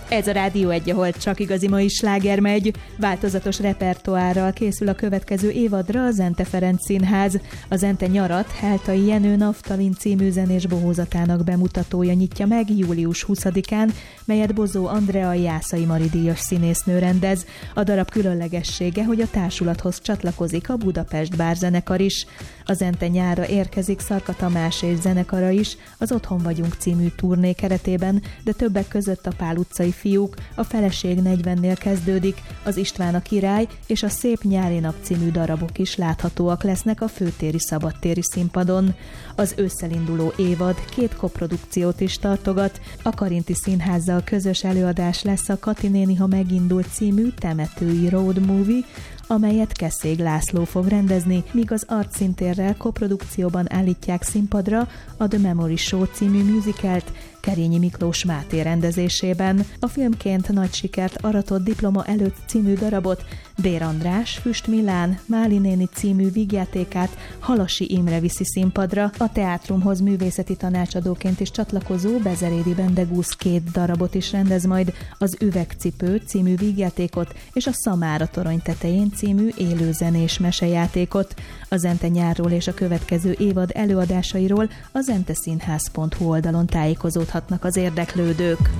Ez a Rádió 1, ahol csak igazi mai sláger megy. Változatos repertoárral készül a következő évadra a Zente Ferenc Színház. A Zente nyarat Heltai Jenő Naftalin című zenés bohózatának bemutatója nyitja meg július 20-án, melyet Bozó Andrea Jászai Mari díjas színésznő rendez. A darab különlegessége, hogy a társulathoz csatlakozik a Budapest Bárzenekar is. A Zente nyárra érkezik Szarka Tamás és zenekara is az Otthon vagyunk című turné keretében, de többek között a Pál utcai fiúk, a Feleség 40-nél kezdődik, az István a király és a Szép nyári nap című darabok is láthatóak lesznek a főtéri szabadtéri színpadon. Az ősszel induló évad 2 koprodukciót is tartogat. A Karinti Színházzal közös előadás lesz a Kati néni, ha megindul című temetői road movie, amelyet Keszég László fog rendezni, míg az Artszintérrel koprodukcióban állítják színpadra a The Memory Show című musicalt, Kerényi Miklós Máté rendezésében. A filmként nagy sikert aratott Diploma előtt című darabot Dér András, Füst Milán, Máli néni című vígjátékát Halasi Imre viszi színpadra. A teátrumhoz művészeti tanácsadóként is csatlakozó Bezerédi Bendegúz 2 darabot is rendez majd, az Üvegcipő című vígjátékot és a Szamára torony tetején című élőzenés mesejátékot. A Zente nyárról és a következő évad előadásairól a zenteszínház.hu oldalon tájékozódhatnak az érdeklődők.